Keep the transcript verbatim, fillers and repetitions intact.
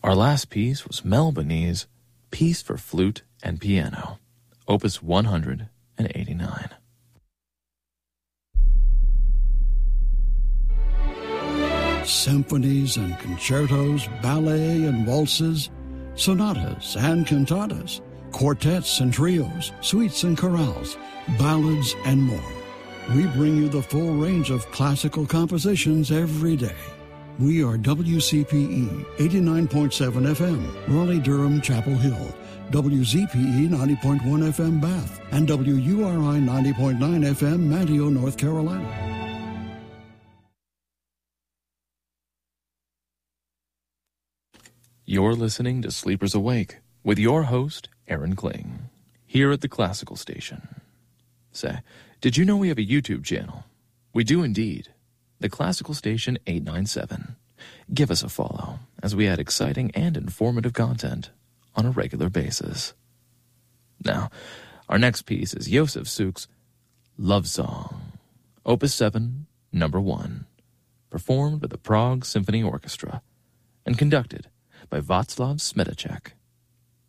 Our last piece was Mel Boney's Piece for Flute and Piano, Opus one hundred eighty-nine. Symphonies and concertos, ballet and waltzes, sonatas and cantatas, quartets and trios, suites and chorales, ballads and more. We bring you the full range of classical compositions every day. We are W C P E eighty-nine point seven F M, Raleigh-Durham, Chapel Hill, W Z P E ninety point one F M, Bath, and W U R I ninety point nine F M, Manteo, North Carolina. You're listening to Sleepers Awake with your host, Aaron Kling, here at the Classical Station. Say, did you know we have a YouTube channel? We do indeed. The Classical Station eight nine seven. Give us a follow as we add exciting and informative content on a regular basis. Now, our next piece is Josef Suk's Love Song, Opus seven, number one, performed by the Prague Symphony Orchestra and conducted by Václav Smetacek.